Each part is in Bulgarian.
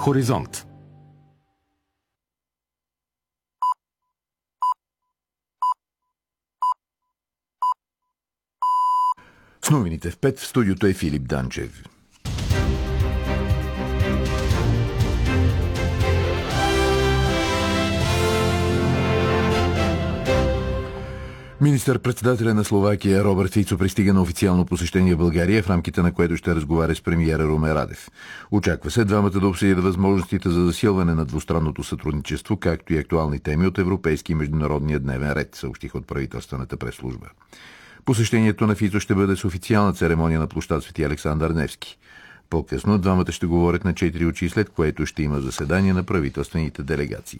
Хоризонт. С новините в 5 в студиото е Филип Данчев. Министър-председателя на Словакия Робърт Фицо пристига на официално посещение в България, в рамките на което ще разговаря с премиера Румен Радев. Очаква се двамата да обсъдят възможностите за засилване на двустранното сътрудничество, както и актуални теми от европейски и международния дневен ред, съобщиха от правителствената пресслужба. Посещението на Фицо ще бъде с официална церемония на площад Свети Александър Невски. По-късно двамата ще говорят на 4 очи, след което ще има заседание на правителствените делегации.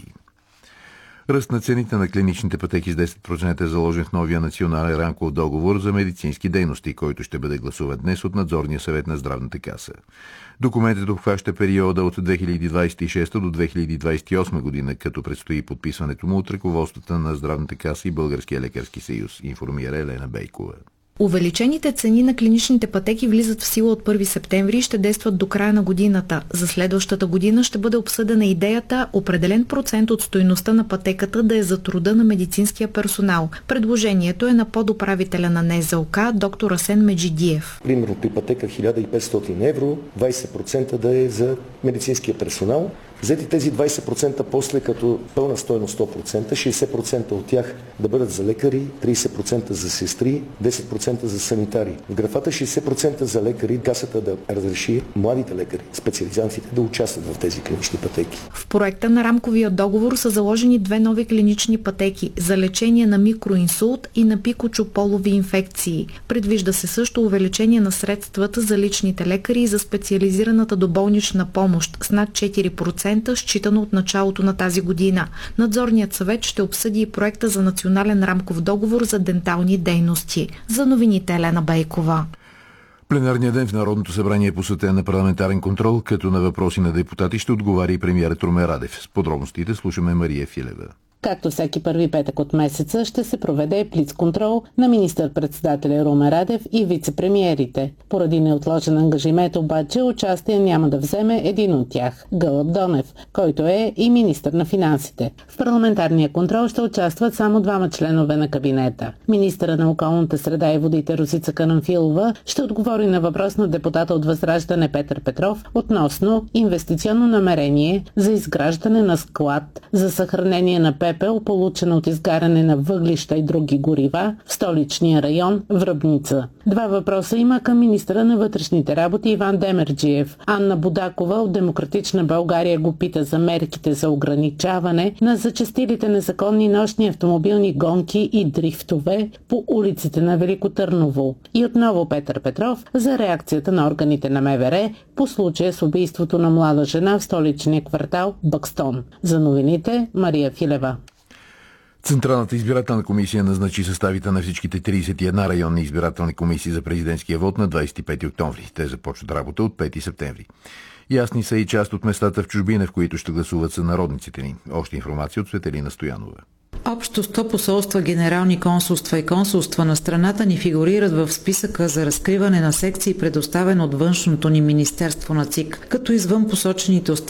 Ръст на цените на клиничните пътеки с 10% е заложен в новия национален рамков договор за медицински дейности, който ще бъде гласуван днес от надзорния съвет на Здравната каса. Документът обхваща периода от 2026 до 2028 година, като предстои подписването му от ръководствата на Здравната каса и Българския лекарски съюз, информира Елена Бейкова. Увеличените цени на клиничните пътеки влизат в сила от 1 септември и ще действат до края на годината. За следващата година ще бъде обсъдена идеята определен процент от стойността на пътеката да е за труда на медицинския персонал. Предложението е на подуправителя на НЗОК, доктор Асен Меджидиев. Примерно при пътека 1500 евро, 20% да е за медицинския персонал. Взети тези 20% после като пълна стойност 100%, 60% от тях да бъдат за лекари, 30% за сестри, 10% за санитари. В графата 60% за лекари касата да разреши младите лекари, специализантите да участват в тези клинични пътеки. В проекта на рамковия договор са заложени 2 нови клинични пътеки за лечение на микроинсулт и на пикочополови инфекции. Предвижда се също увеличение на средствата за личните лекари и за специализираната доболнична помощ с над 4%, считано от началото на тази година. Надзорният съвет ще обсъди и проекта за национален рамков договор за дентални дейности. За новините Елена Бейкова. Пленарният ден в Народното събрание е посветен на парламентарен контрол, като на въпроси на депутати ще отговаря и премиерът Румен Радев. С подробностите слушаме Мария Филева. Както всеки първи петък от месеца ще се проведе блицконтрол на министър-председателя Румен Радев и вице-премиерите. Поради неотложен ангажимент обаче участие няма да вземе един от тях – Гълъб Донев, който е и министър на финансите. В парламентарния контрол ще участват само 2 членове на кабинета. Министъра на околната среда и водите Росица Карамфилова ще отговори на въпрос на депутата от Възраждане Петър Петров относно инвестиционно намерение за изграждане на склад за съхранение на пепел, получен от изгаряне на въглища и други горива в столичния район Връбница. 2 въпроса има към министъра на вътрешните работи Иван Демерджиев. Анна Будакова от Демократична България го пита за мерките за ограничаване на зачестилите незаконни нощни автомобилни гонки и дрифтове по улиците на Велико Търново. И отново Петър Петров за реакцията на органите на МВР по случая с убийството на млада жена в столичния квартал Бъкстон. За новините Мария Филева. Централната избирателна комисия назначи съставите на всичките 31 районни избирателни комисии за президентския вод на 25 октомври. Те започват работа от 5 септември. Ясни са и част от местата в чужбина, в които ще гласуват сънародниците ни. Още информация от Светелина Стоянова. Общо 100 посолства, генерални консулства и консулства на страната ни фигурират в списъка за разкриване на секции, предоставен от външното ни министерство на ЦИК, като извън посочените